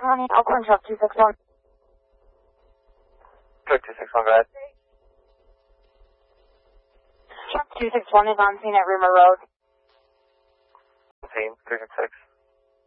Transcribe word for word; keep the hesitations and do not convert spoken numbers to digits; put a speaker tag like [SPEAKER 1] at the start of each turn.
[SPEAKER 1] County, Elkhorn Truck two six one.
[SPEAKER 2] Truck two six one, go ahead.
[SPEAKER 1] Truck two six one is on scene at Rumor Road.
[SPEAKER 2] Scene, three six six.